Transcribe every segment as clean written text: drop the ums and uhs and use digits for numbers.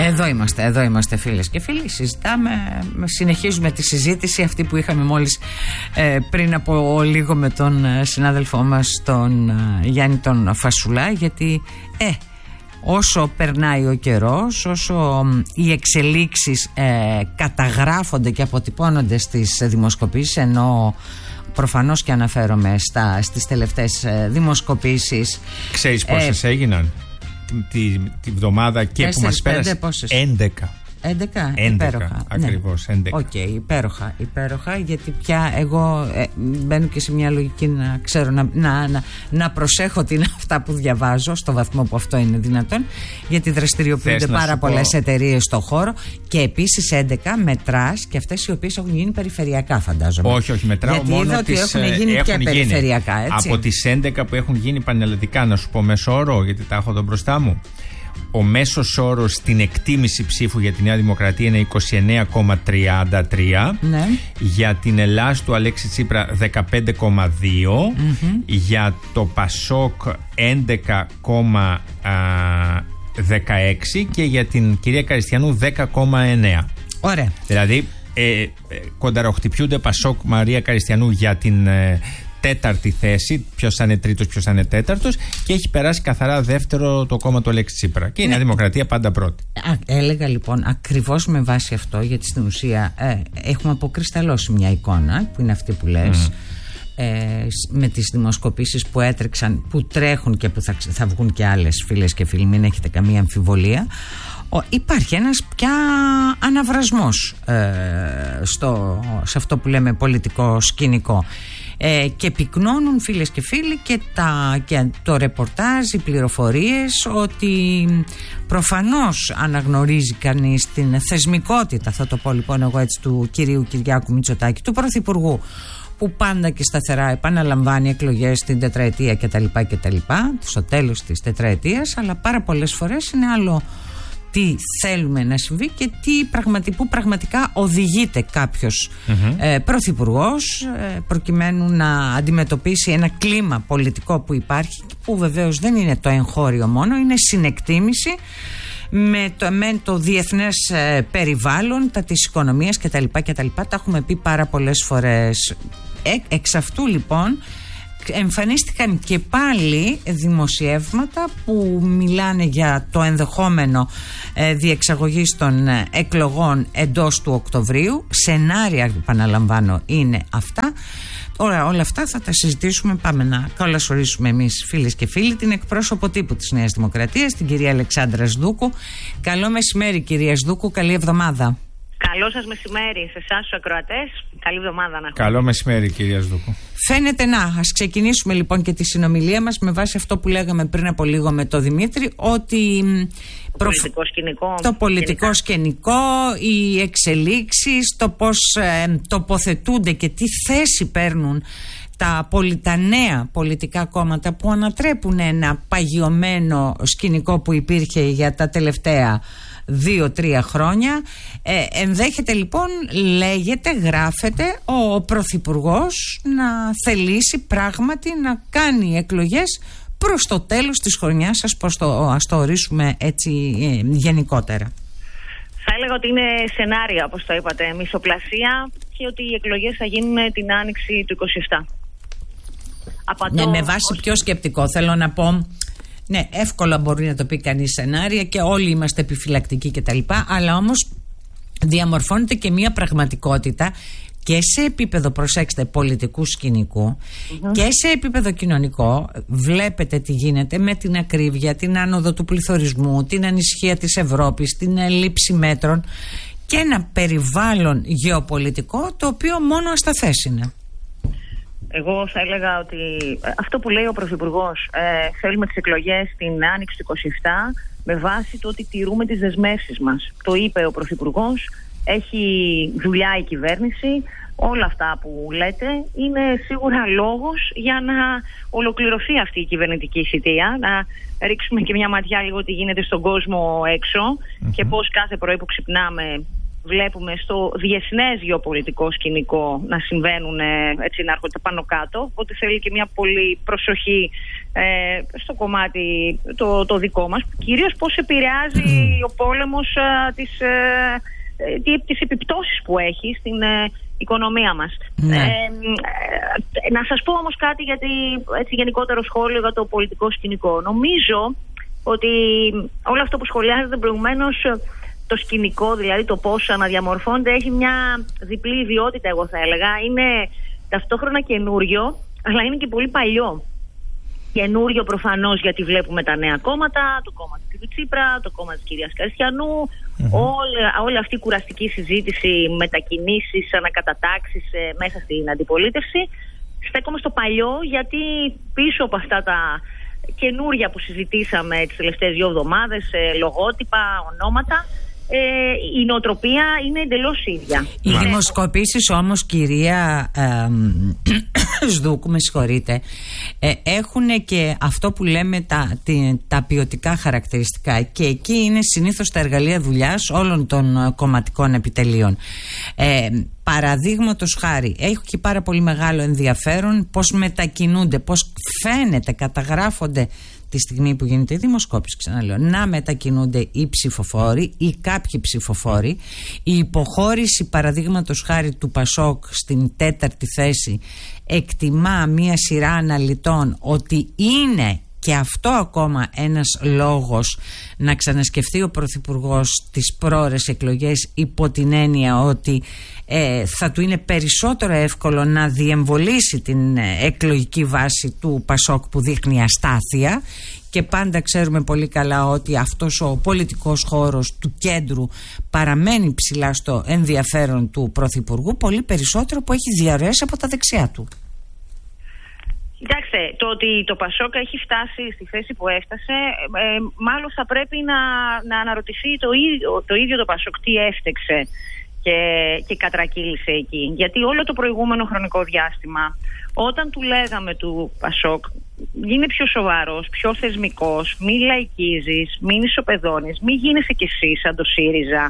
Εδώ είμαστε φίλες και φίλοι. Συνεχίζουμε τη συζήτηση αυτή που είχαμε μόλις πριν από λίγο με τον συνάδελφό μας τον Γιάννη τον Φασουλά, γιατί όσο περνάει ο καιρός, όσο οι εξελίξεις καταγράφονται και αποτυπώνονται στις δημοσκοπήσεις, ενώ προφανώς και αναφέρομαι στις τελευταίες δημοσκοπήσεις. Ξέρεις πόσες έγιναν τη βδομάδα και 4, που μας πέρασε? 11. Υπέροχα. Ακριβώς, ναι. 11. Οκ, υπέροχα, γιατί πια εγώ μπαίνω και σε μια λογική να ξέρω να προσέχω αυτά που διαβάζω, στο βαθμό που αυτό είναι δυνατόν, γιατί δραστηριοποιούνται πάρα πολλές εταιρείες στο χώρο, και επίσης 11 μετράς και αυτές οι οποίες έχουν γίνει περιφερειακά, φαντάζομαι. Όχι, μετράω γιατί μόνο ότι έχουν γίνει και περιφερειακά, έτσι. Από τις 11 που έχουν γίνει πανελλαδικά, να σου πω μέσο όρο, γιατί τα έχω εδώ μπροστά μου. Ο μέσος όρος στην εκτίμηση ψήφου για τη Νέα Δημοκρατία είναι 29,33. Ναι. Για την Ελλάς του Αλέξη Τσίπρα 15,2. Για το Πασόκ 11,16. Και για την κυρία Καριστιανού 10,9. Ωραία. Δηλαδή κονταροχτυπιούνται Πασόκ Μαρία Καριστιανού για την τέταρτη θέση, ποιος θα είναι τρίτος, ποιος θα είναι τέταρτος, και έχει περάσει καθαρά δεύτερο το κόμμα του Αλέξη Τσίπρα. Και η Νέα Δημοκρατία πάντα πρώτη. Έλεγα λοιπόν ακριβώς με βάση αυτό, γιατί στην ουσία έχουμε αποκρισταλώσει μια εικόνα που είναι αυτή που λες, με τις δημοσκοπήσεις που έτρεξαν, που τρέχουν και που θα βγουν και άλλες, φίλες και φίλοι, μην έχετε καμία αμφιβολία. Υπάρχει ένας πια αναβρασμός σε αυτό που λέμε πολιτικό σκηνικό. Και πυκνώνουν, φίλες και φίλοι, και το ρεπορτάζ, οι πληροφορίες, ότι προφανώς αναγνωρίζει κανείς την θεσμικότητα, θα το πω λοιπόν εγώ έτσι, του κυρίου Κυριάκου Μητσοτάκη, του Πρωθυπουργού, που πάντα και σταθερά επαναλαμβάνει εκλογές στην τετραετία κτλ. Στο τέλος της τετραετίας, αλλά πάρα πολλές φορές είναι άλλο τι θέλουμε να συμβεί και που πραγματικά οδηγείται κάποιος πρωθυπουργός προκειμένου να αντιμετωπίσει ένα κλίμα πολιτικό που υπάρχει, που βεβαίως δεν είναι το εγχώριο μόνο, είναι συνεκτίμηση με το διεθνές περιβάλλον, της οικονομίας κτλ. Τα έχουμε πει πάρα πολλές φορές. Εξ αυτού λοιπόν εμφανίστηκαν και πάλι δημοσιεύματα που μιλάνε για το ενδεχόμενο διεξαγωγής των εκλογών εντός του Οκτωβρίου. Σενάρια, επαναλαμβάνω, είναι αυτά. Τώρα όλα αυτά θα τα συζητήσουμε. Πάμε να καλωσορίσουμε εμείς, φίλες και φίλοι, την εκπρόσωπο τύπου της Νέας Δημοκρατίας, την κυρία Αλεξάνδρα Σδούκου. Καλό μεσημέρι, κυρία Σδούκου, καλή εβδομάδα. Καλό σας μεσημέρι σε εσάς τους ακροατές. Καλή εβδομάδα να έχουμε. Καλό μεσημέρι, κυρία Σδούκου. Φαίνεται ας ξεκινήσουμε λοιπόν και τη συνομιλία μας με βάση αυτό που λέγαμε πριν από λίγο με τον Δημήτρη, ότι το πολιτικό σκηνικό, οι εξελίξεις, το πώς τοποθετούνται και τι θέση παίρνουν τα νέα πολιτικά κόμματα που ανατρέπουν ένα παγιωμένο σκηνικό που υπήρχε για τα τελευταία 2-3 χρόνια. Ενδέχεται λοιπόν, γράφεται, ο Πρωθυπουργός να θελήσει πράγματι να κάνει εκλογές προς το τέλος της χρονιάς, ας το ορίσουμε έτσι γενικότερα. Θα έλεγα ότι είναι σενάρια, όπως το είπατε, μισοπλασία, και ότι οι εκλογές θα γίνουν την άνοιξη του 27. Με βάση πιο σκεπτικό θέλω να πω. Ναι, εύκολα μπορεί να το πει κανείς σενάρια και όλοι είμαστε επιφυλακτικοί κτλ. Αλλά όμως διαμορφώνεται και μια πραγματικότητα και σε επίπεδο, προσέξτε, πολιτικού σκηνικού και σε επίπεδο κοινωνικό. Βλέπετε τι γίνεται με την ακρίβεια, την άνοδο του πληθωρισμού, την ανησυχία της Ευρώπης, την έλλειψη μέτρων και ένα περιβάλλον γεωπολιτικό το οποίο μόνο ασταθές είναι. Εγώ θα έλεγα ότι αυτό που λέει ο Πρωθυπουργός, θέλουμε τις εκλογές την άνοιξη του 27 με βάση το ότι τηρούμε τις δεσμεύσεις μας. Το είπε ο Πρωθυπουργός, έχει δουλειά η κυβέρνηση. Όλα αυτά που λέτε είναι σίγουρα λόγος για να ολοκληρωθεί αυτή η κυβερνητική θητεία, να ρίξουμε και μια ματιά λίγο τι γίνεται στον κόσμο έξω και πώς κάθε πρωί που ξυπνάμε βλέπουμε στο διεθνές γεωπολιτικό σκηνικό να συμβαίνουν, έτσι, να έρχονται πάνω κάτω, οπότε θέλει και μια πολύ προσοχή στο κομμάτι το δικό μας, κυρίως πώς επηρεάζει ο πόλεμος τις επιπτώσεις που έχει στην οικονομία μας. Να σας πω όμως κάτι, γιατί έτσι γενικότερο σχόλιο για το πολιτικό σκηνικό. Νομίζω ότι όλο αυτό που σχολιάζεται προηγουμένως, το σκηνικό, δηλαδή το πώς αναδιαμορφώνεται, έχει μια διπλή ιδιότητα, εγώ θα έλεγα. Είναι ταυτόχρονα καινούριο, αλλά είναι και πολύ παλιό. Καινούριο προφανώς γιατί βλέπουμε τα νέα κόμματα, το κόμμα του κ. Τσίπρα, το κόμμα της κυρίας Καριστιανού, όλη αυτή η κουραστική συζήτηση, μετακινήσεις, ανακατατάξεις μέσα στην αντιπολίτευση. Στέκομαι στο παλιό, γιατί πίσω από αυτά τα καινούρια που συζητήσαμε τις τελευταίες 2 εβδομάδες, λογότυπα, ονόματα, η νοοτροπία είναι εντελώς ίδια. Οι δημοσκοπήσεις όμως, κυρία Σδούκου, με συγχωρείτε, έχουν και αυτό που λέμε τα ποιοτικά χαρακτηριστικά, και εκεί είναι συνήθως τα εργαλεία δουλειάς όλων των κομματικών επιτελείων. Παραδείγματος χάρη, έχει πάρα πολύ μεγάλο ενδιαφέρον πώς μετακινούνται, πώς φαίνεται, καταγράφονται τη στιγμή που γίνεται η δημοσκόπηση, ξαναλέω, να μετακινούνται οι ψηφοφόροι ή κάποιοι ψηφοφόροι. Η υποχώρηση, παραδείγματος χάρη, του Πασόκ στην 4η θέση, εκτιμά μία σειρά αναλυτών ότι είναι και αυτό ακόμα ένας λόγος να ξανασκεφτεί ο Πρωθυπουργός τις πρόορες εκλογές, υπό την έννοια ότι θα του είναι περισσότερο εύκολο να διεμβολήσει την εκλογική βάση του Πασόκ, που δείχνει αστάθεια, και πάντα ξέρουμε πολύ καλά ότι αυτός ο πολιτικός χώρος του κέντρου παραμένει ψηλά στο ενδιαφέρον του Πρωθυπουργού, πολύ περισσότερο που έχει διαρροές από τα δεξιά του. Κοιτάξτε, το ότι το Πασόκ έχει φτάσει στη θέση που έφτασε, μάλλον θα πρέπει να αναρωτηθεί το ίδιο το Πασόκ τι έφτεξε και κατρακύλησε εκεί. Γιατί όλο το προηγούμενο χρονικό διάστημα, όταν του λέγαμε του Πασόκ, γίνε πιο σοβαρός, πιο θεσμικός, μη λαϊκίζεις, μην ισοπεδώνεις, μη γίνεσαι κι εσύ σαν το ΣΥΡΙΖΑ,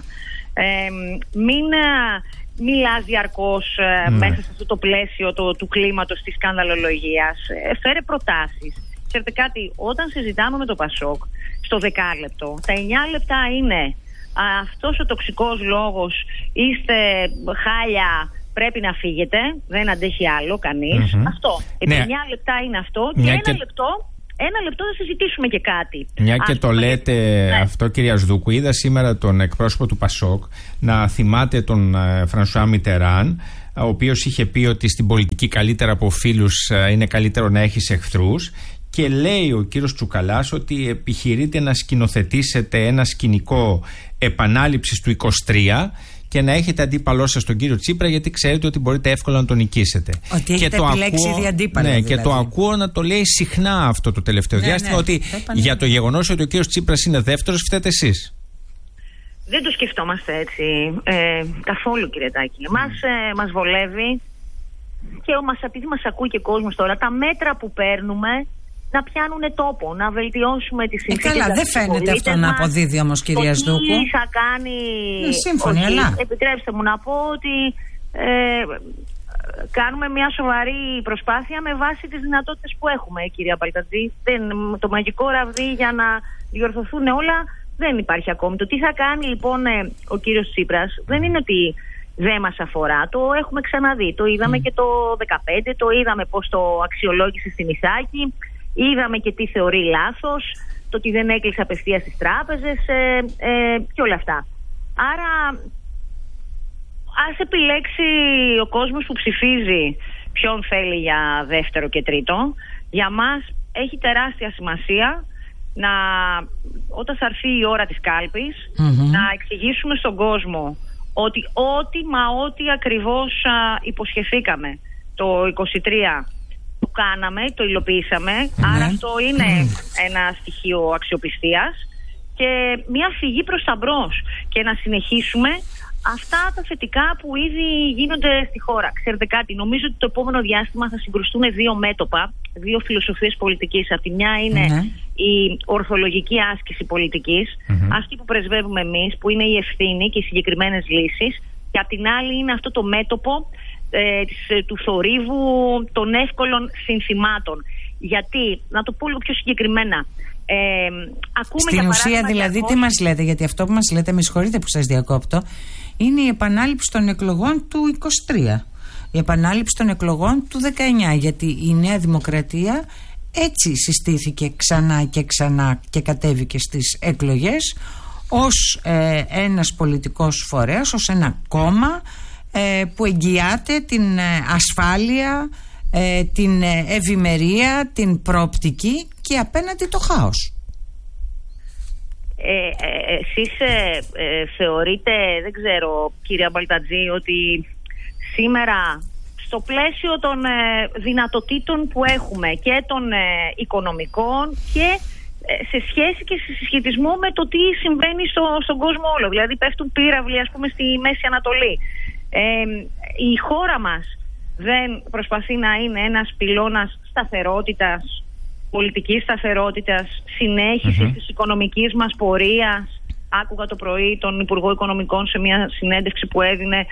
μην μιλάς διαρκώς μέσα σε αυτό το πλαίσιο του κλίματος της σκανδαλολογίας, φέρε προτάσεις. Ξέρετε κάτι, όταν συζητάμε με το Πασόκ στο 10 τα 9 λεπτά είναι αυτός ο τοξικός λόγος, είστε χάλια, πρέπει να φύγετε, δεν αντέχει άλλο κανείς. Αυτό. 9 λεπτά είναι αυτό, και ένα λεπτό θα συζητήσουμε και κάτι. Μια και το λέτε αυτό, κυρία Σδούκου, είδα σήμερα τον εκπρόσωπο του Πασόκ να θυμάται τον Φρανσουά Μιτεράν, ο οποίος είχε πει ότι στην πολιτική καλύτερα από φίλους είναι καλύτερο να έχεις εχθρούς, και λέει ο κύριος Τσουκαλάς ότι επιχειρείτε να σκηνοθετήσετε ένα σκηνικό επανάληψης του 23 και να έχετε αντίπαλό σας τον κύριο Τσίπρα, γιατί ξέρετε ότι μπορείτε εύκολα να τον νικήσετε. Ότι έχετε επιλέξει ήδη αντίπαλο. Ναι, δηλαδή. Και το ακούω να το λέει συχνά αυτό το τελευταίο διάστημα, ότι για το γεγονός ότι ο κύριος Τσίπρας είναι δεύτερος, φταίτε εσείς. Δεν το σκεφτόμαστε έτσι καθόλου, κύριε Τάκη. Μας βολεύει, και επειδή μας ακούει και κόσμος τώρα, τα μέτρα που παίρνουμε να πιάνουν τόπο, να βελτιώσουμε τις συνθήκες. Καλά, δεν φαίνεται αυτό να αποδίδει όμως, κυρία Σδούκου. Τι θα κάνει. Σύμφωνοι, αλλά επιτρέψτε μου να πω ότι κάνουμε μια σοβαρή προσπάθεια με βάση τις δυνατότητες που έχουμε, κυρία Παλτατζή. Το μαγικό ραβδί για να διορθωθούν όλα δεν υπάρχει ακόμη. Το τι θα κάνει λοιπόν ο κύριος Τσίπρας δεν είναι ότι δεν μας αφορά. Το έχουμε ξαναδεί. Το είδαμε και το 2015, το είδαμε πώς το αξιολόγησε στην Ιθάκη. Είδαμε και τι θεωρεί λάθος, το ότι δεν έκλεισε απευθείας τις τράπεζες και όλα αυτά. Άρα ας επιλέξει ο κόσμος που ψηφίζει ποιον θέλει για δεύτερο και τρίτο. Για μας έχει τεράστια σημασία όταν θα έρθει η ώρα της κάλπης να εξηγήσουμε στον κόσμο ότι ό,τι ακριβώς υποσχεθήκαμε το 23 το κάναμε, το υλοποιήσαμε. Άρα αυτό είναι ένα στοιχείο αξιοπιστίας και μια φυγή προς τα μπρος, και να συνεχίσουμε αυτά τα θετικά που ήδη γίνονται στη χώρα. Ξέρετε κάτι, νομίζω ότι το επόμενο διάστημα θα συγκρουστούν δύο μέτωπα, δύο φιλοσοφίες πολιτικής. Από τη μια είναι η ορθολογική άσκηση πολιτικής, αυτή που πρεσβεύουμε εμείς, που είναι η ευθύνη και οι συγκεκριμένες λύσεις, και απ' την άλλη είναι αυτό το μέτωπο του θορύβου των εύκολων συνθημάτων. Γιατί, να το πω λίγο πιο συγκεκριμένα, ακούμε στην ουσία δηλαδή τι μας λέτε, γιατί αυτό που μας λέτε, με συγχωρείτε που σας διακόπτω, είναι η επανάληψη των εκλογών του 23, η επανάληψη των εκλογών του 19, γιατί η Νέα Δημοκρατία έτσι συστήθηκε ξανά και ξανά και κατέβηκε στις εκλογές ως ένας πολιτικός φορέας, ως ένα κόμμα που εγγυάται την ασφάλεια, την ευημερία, την προοπτική και απέναντι το χάος. Εσείς θεωρείτε, δεν ξέρω κυρία Μπαλτατζή, ότι σήμερα στο πλαίσιο των δυνατοτήτων που έχουμε και των οικονομικών και σε σχέση και σε συσχετισμό με το τι συμβαίνει στον κόσμο όλο, δηλαδή πέφτουν πύραυλοι ας πούμε στη Μέση Ανατολή, η χώρα μας δεν προσπαθεί να είναι ένας πυλώνας σταθερότητας, πολιτικής σταθερότητας, συνέχισης της οικονομικής μας πορείας? Άκουγα το πρωί τον Υπουργό Οικονομικών σε μια συνέντευξη που έδινε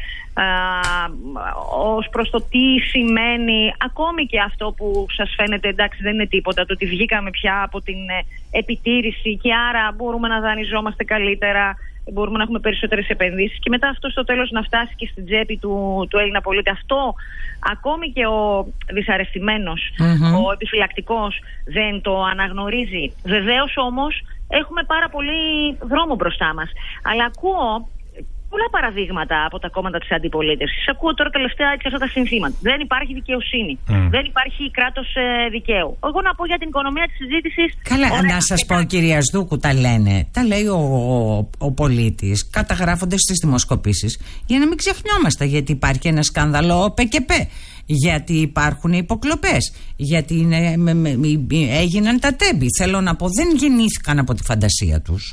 ως προς το τι σημαίνει ακόμη και αυτό που σας φαίνεται εντάξει δεν είναι τίποτα, το ότι βγήκαμε πια από την επιτήρηση και άρα μπορούμε να δανειζόμαστε καλύτερα, μπορούμε να έχουμε περισσότερες επενδύσεις, και μετά αυτό στο τέλος να φτάσει και στην τσέπη του Έλληνα πολίτη. Αυτό ακόμη και ο δυσαρεστημένος, ο επιφυλακτικός δεν το αναγνωρίζει. Βεβαίως όμως έχουμε πάρα πολύ δρόμο μπροστά μας. Αλλά ακούω πολλά παραδείγματα από τα κόμματα της αντιπολίτευσης. Ακούω τώρα τελευταία αυτά τα συνθήματα. Δεν υπάρχει δικαιοσύνη. Δεν υπάρχει κράτος δικαίου. Εγώ να πω για την οικονομία της συζήτησης. Καλά, να σας πω, κυρία Σδούκου, τα λένε. Τα λέει ο πολίτης. Καταγράφονται στις δημοσκοπήσεις. Για να μην ξεχνιόμαστε, γιατί υπάρχει ένα σκάνδαλο ΠΚΠ. Γιατί υπάρχουν υποκλοπές. Γιατί έγιναν τα τέμπη. Θέλω να πω, δεν γεννήθηκαν από τη φαντασία τους.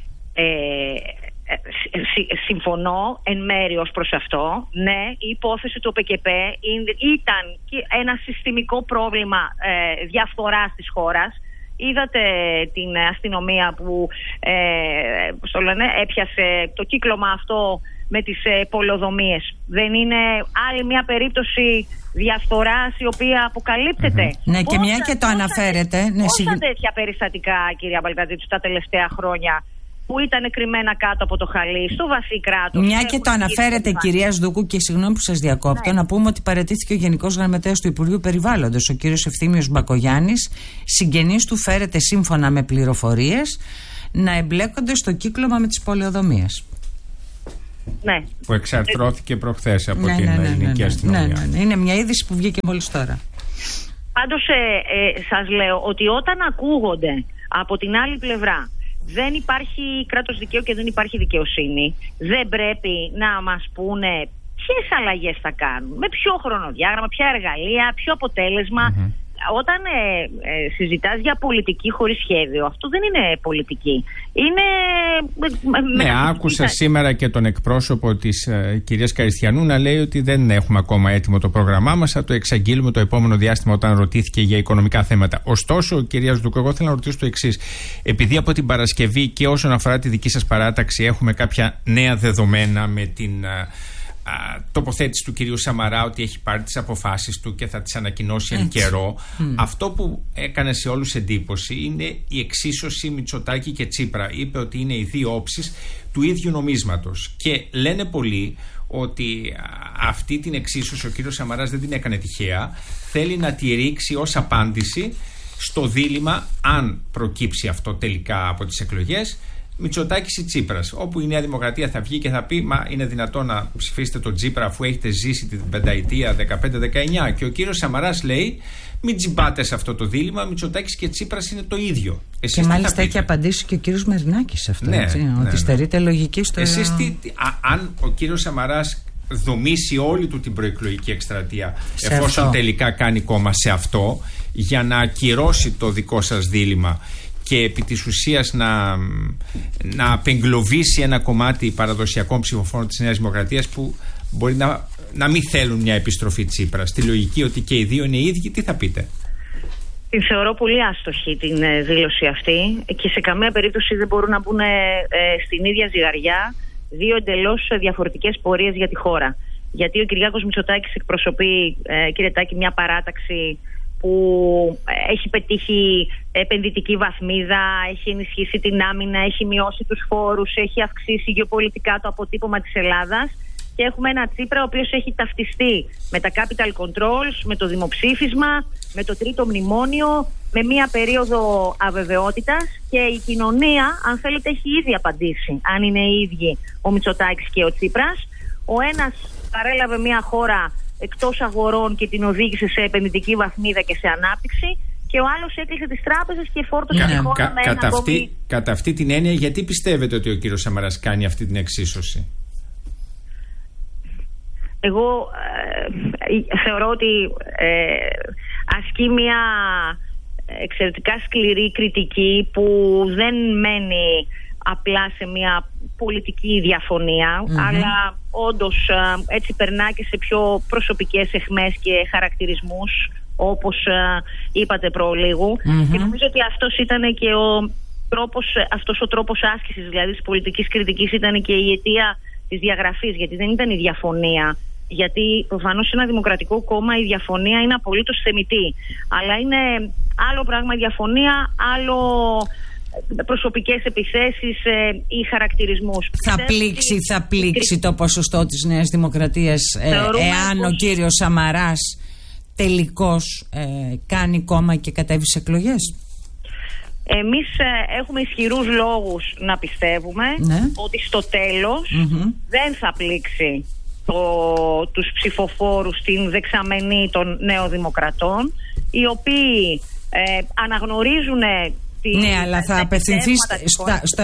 Συμφωνώ εν μέρει ως προς αυτό. Ναι, η υπόθεση του ΟΠΚΠ ήταν ένα συστημικό πρόβλημα διαφθοράς της χώρας. Είδατε την αστυνομία που έπιασε το κύκλωμα αυτό με τις πολεοδομίες. Δεν είναι άλλη μια περίπτωση διαφθοράς η οποία αποκαλύπτεται? Ναι, και μια και το αναφέρετε. Πόσα τέτοια περιστατικά, κυρία Μπαλτατζή, τα τελευταία χρόνια που ήταν κρυμμένα κάτω από το χαλί, στο βαθύ κράτος. Μια και το αναφέρετε, κυρία Σδούκου, και συγγνώμη που σας διακόπτω, να πούμε ότι παραιτήθηκε ο Γενικός Γραμματέας του Υπουργείου Περιβάλλοντος, ο κύριος Ευθύμιος Μπακογιάννης. Συγγενείς του φέρεται, σύμφωνα με πληροφορίες, να εμπλέκονται στο κύκλωμα με τις πολεοδομίες. Ναι. Που εξαρθρώθηκε προχθές από την ελληνική αστυνομία. Ναι. Είναι μια είδηση που βγήκε μόλις τώρα. Πάντως σας λέω ότι όταν ακούγονται από την άλλη πλευρά δεν υπάρχει κράτος δικαίου και δεν υπάρχει δικαιοσύνη, δεν πρέπει να μας πούνε ποιες αλλαγές θα κάνουν, με ποιο χρονοδιάγραμμα, ποια εργαλεία, ποιο αποτέλεσμα. Όταν συζητάς για πολιτική χωρίς σχέδιο, αυτό δεν είναι πολιτική. Είναι... Ναι, άκουσα σήμερα και τον εκπρόσωπο της κυρίας Καριστιανού να λέει ότι δεν έχουμε ακόμα έτοιμο το πρόγραμμά μας, θα το εξαγγείλουμε το επόμενο διάστημα όταν ρωτήθηκε για οικονομικά θέματα. Ωστόσο, κυρία Σδούκου, εγώ θέλω να ρωτήσω το εξής. Επειδή από την Παρασκευή και όσον αφορά τη δική σας παράταξη έχουμε κάποια νέα δεδομένα με την τοποθέτηση του κυρίου Σαμαρά ότι έχει πάρει τις αποφάσεις του και θα τις ανακοινώσει εν καιρό. Αυτό που έκανε σε όλους εντύπωση είναι η εξίσωση Μητσοτάκη και Τσίπρα. Είπε ότι είναι οι δύο όψεις του ίδιου νομίσματος και λένε πολλοί ότι αυτή την εξίσωση ο κύριος Σαμαράς δεν την έκανε τυχαία. Θέλει να τη ρίξει ως απάντηση στο δίλημμα, αν προκύψει αυτό τελικά από τις εκλογές, Μητσοτάκης ή Τσίπρας, όπου η Νέα Δημοκρατία θα βγει και θα πει μα είναι δυνατόν να ψηφίσετε τον Τσίπρα αφού έχετε ζήσει την πενταετία 15-19, και ο κύριος Σαμαράς λέει μην τζιμπάτε σε αυτό το δίλημμα, Μητσοτάκης και Τσίπρας είναι το ίδιο. Εσείς και μάλιστα έχει απαντήσει και ο κύριος Μερινάκης σε αυτό, ότι στερείται λογική στο... Εσείς αν ο κύριος Σαμαράς δομήσει όλη του την προεκλογική εκστρατεία εφόσον τελικά κάνει κόμμα σε αυτό, για να ακυρώσει το δικό σας δίλημμα και επί της ουσίας να απεγκλωβίσει ένα κομμάτι παραδοσιακών ψηφοφόρων της Νέας Δημοκρατίας που μπορεί να μην θέλουν μια επιστροφή Τσίπρα, στη λογική ότι και οι δύο είναι οι ίδιοι, τι θα πείτε? Την θεωρώ πολύ άστοχη την δήλωση αυτή και σε καμία περίπτωση δεν μπορούν να μπουν στην ίδια ζυγαριά δύο εντελώς διαφορετικές πορείες για τη χώρα. Γιατί ο Κυριάκος Μητσοτάκης εκπροσωπεί, κύριε Τάκη, μια παράταξη που έχει πετύχει επενδυτική βαθμίδα, έχει ενισχύσει την άμυνα, έχει μειώσει τους φόρους, έχει αυξήσει γεωπολιτικά το αποτύπωμα της Ελλάδας. Και έχουμε ένα Τσίπρα ο οποίος έχει ταυτιστεί με τα capital controls, με το δημοψήφισμα, με το τρίτο μνημόνιο, με μία περίοδο αβεβαιότητας, και η κοινωνία, αν θέλετε, έχει ήδη απαντήσει, αν είναι οι ίδιοι ο Μητσοτάκης και ο Τσίπρας. Ο ένας παρέλαβε μία χώρα εκτός αγορών και την οδήγησε σε επενδυτική βαθμίδα και σε ανάπτυξη, και ο άλλος έκλεισε τις τράπεζες και φόρτωσε τη χώρα με ένα κατά αυτή την έννοια, γιατί πιστεύετε ότι ο κύριος Σαμαράς κάνει αυτή την εξίσωση? Εγώ θεωρώ ότι ασκεί μια εξαιρετικά σκληρή κριτική που δεν μένει απλά σε μια πολιτική διαφωνία, αλλά όντως έτσι περνά και σε πιο προσωπικές αιχμές και χαρακτηρισμούς, όπως είπατε προλίγου. Και νομίζω ότι αυτός ήταν και αυτός ο τρόπος άσκησης, δηλαδή της πολιτικής κριτικής, ήταν και η αιτία της διαγραφής, γιατί δεν ήταν η διαφωνία. Γιατί προφανώς σε ένα δημοκρατικό κόμμα η διαφωνία είναι απολύτως θεμιτή. Αλλά είναι άλλο πράγμα η διαφωνία, άλλο προσωπικές επιθέσεις ή χαρακτηρισμούς. Θα πλήξει το ποσοστό της Νέας Δημοκρατίας εάν ο κύριος Σαμαράς τελικώς κάνει κόμμα και κατέβει σε εκλογές? Εμείς έχουμε ισχυρούς λόγους να πιστεύουμε ότι στο τέλος δεν θα πλήξει τους ψηφοφόρους στην δεξαμενή των νεοδημοκρατών, οι οποίοι αναγνωρίζουν ναι, αλλά θα απευθυνθεί στο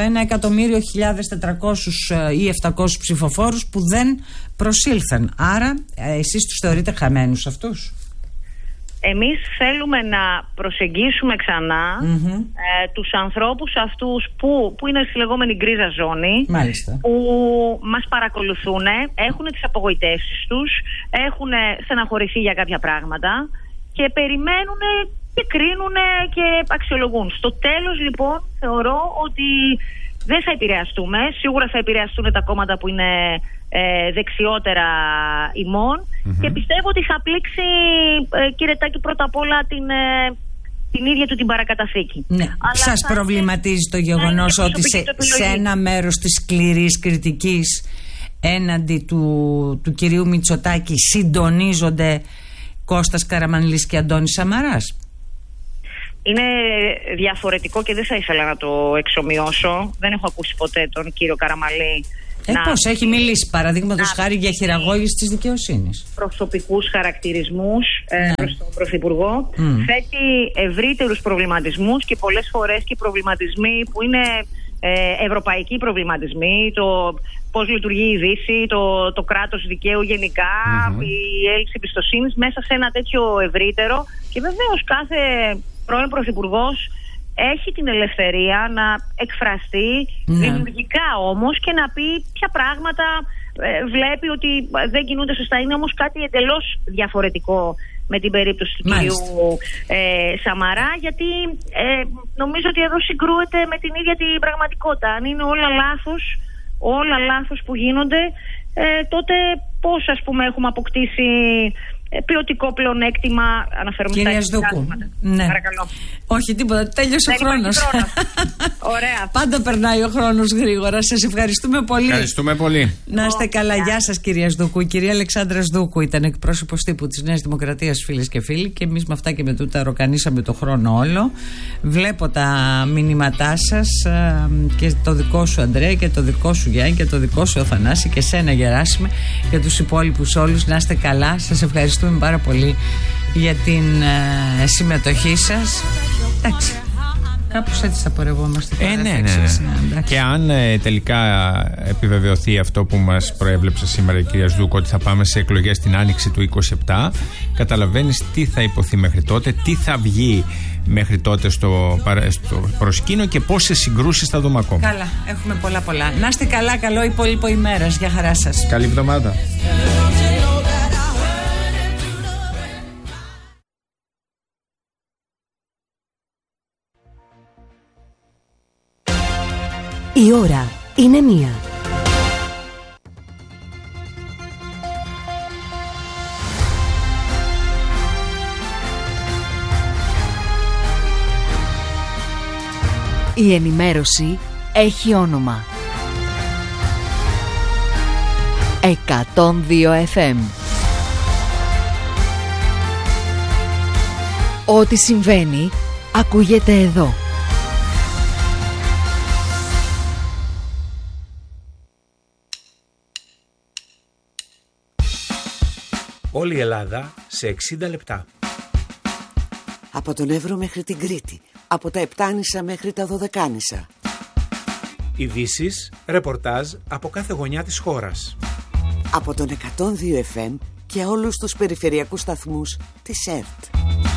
1.100.400 ή 700 ψηφοφόρους που δεν προσήλθαν. Άρα εσείς τους θεωρείτε χαμένους αυτούς? Εμείς θέλουμε να προσεγγίσουμε ξανά τους ανθρώπους αυτούς που είναι στη λεγόμενη γκρίζα ζώνη, που μας παρακολουθούν, έχουν τις απογοητεύσεις τους, έχουν στεναχωρηθεί για κάποια πράγματα και περιμένουν και κρίνουν και αξιολογούν. Στο τέλος λοιπόν θεωρώ ότι δεν θα επηρεαστούμε. Σίγουρα θα επηρεαστούν τα κόμματα που είναι δεξιότερα ημών, και πιστεύω ότι θα πλήξει, κύριε Τάκη, πρώτα απ' όλα την ίδια του την παρακαταθήκη. Ναι. Σας προβληματίζει το γεγονός ότι σε ένα μέρος της σκληρής κριτικής έναντι του κυρίου Μητσοτάκη συντονίζονται Κώστας Καραμανλής και Αντώνης Σαμαράς? Είναι διαφορετικό και δεν θα ήθελα να το εξομοιώσω. Δεν έχω ακούσει ποτέ τον κύριο Καραμανλή πώς έχει μιλήσει, παραδείγματος χάρη, για χειραγώγηση της δικαιοσύνης, προσωπικούς χαρακτηρισμούς προς τον Πρωθυπουργό. Θέτει ευρύτερους προβληματισμούς και πολλές φορές και προβληματισμοί που είναι ευρωπαϊκοί προβληματισμοί, το πώς λειτουργεί η Δύση, το κράτος δικαίου γενικά, η έλλειψη εμπιστοσύνης μέσα σε ένα τέτοιο ευρύτερο. Και βεβαίως κάθε πρώην Πρωθυπουργός έχει την ελευθερία να εκφραστεί δημιουργικά όμως και να πει ποια πράγματα βλέπει ότι δεν κινούνται σωστά. Είναι όμως κάτι εντελώς διαφορετικό με την περίπτωση του κυρίου Σαμαρά, γιατί νομίζω ότι εδώ συγκρούεται με την ίδια την πραγματικότητα. Αν είναι όλα λάθος που γίνονται, τότε πώς, ας πούμε, έχουμε αποκτήσει ποιοτικό πλεονέκτημα? Αναφέρομαι στα Δούκου. Ναι. Παρακαλώ. Όχι τίποτα, τέλειωσε ο χρόνος. Ωραία. Πάντα περνάει ο χρόνος γρήγορα. Σας ευχαριστούμε πολύ. Ευχαριστούμε πολύ. Να είστε καλά. Γεια σας, κυρία Δούκου. Η κυρία Αλεξάνδρα Δούκου ήταν εκπρόσωπος τύπου της Νέας Δημοκρατίας, φίλες και φίλοι, και εμείς με αυτά και με τούτα ροκανίσαμε το χρόνο όλο. Βλέπω τα μηνύματά σας, και το δικό σου, Ανδρέα, και το δικό σου, Γιάννη, και το δικό σου, Αθανάση, και σένα, Γεράσιμε, και τους υπόλοιπους όλους. Να είστε καλά. Σας ευχαριστούμε πάρα πολύ για την συμμετοχή σας. Εντάξει, κάπως έτσι θα πορευόμαστε. Ναι. Και αν τελικά επιβεβαιωθεί αυτό που μας προέβλεψε σήμερα η κυρία Σδούκου, ότι θα πάμε σε εκλογές την Άνοιξη του 27, καταλαβαίνεις τι θα υποθεί μέχρι τότε, τι θα βγει μέχρι τότε στο προσκήνιο και πόσες συγκρούσεις θα δούμε ακόμα. Καλά, έχουμε πολλά. Να είστε καλά, καλό υπόλοιπο ημέρας. Γεια χαρά σας. Καλή εβδομάδα. Η ώρα είναι 1. Η ενημέρωση έχει όνομα. 102 FM. Ό,τι συμβαίνει ακούγεται εδώ. Όλη η Ελλάδα σε 60 λεπτά. Από τον Εύρο μέχρι την Κρήτη. Από τα Επτάνησα μέχρι τα Δωδεκάνησα. Ειδήσεις, ρεπορτάζ από κάθε γωνιά της χώρας. Από τον 102 FM και όλους τους περιφερειακούς σταθμούς της ΕΡΤ.